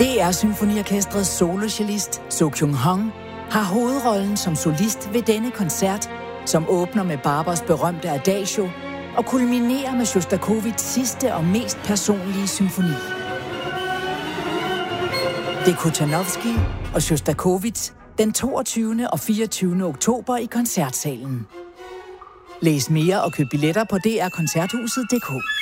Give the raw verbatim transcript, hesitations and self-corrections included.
D R Symfoniorkestrets solocellist So Kyung Hong har hovedrollen som solist ved denne koncert, som åbner med Barbers berømte Adagio og kulminerer med Sjostakovitjs sidste og mest personlige symfoni. Det er Kochanovskij og Sjostakovitj den toogtyvende og fireogtyvende oktober i Koncertsalen. Læs mere og køb billetter på d r koncerthuset punktum d k.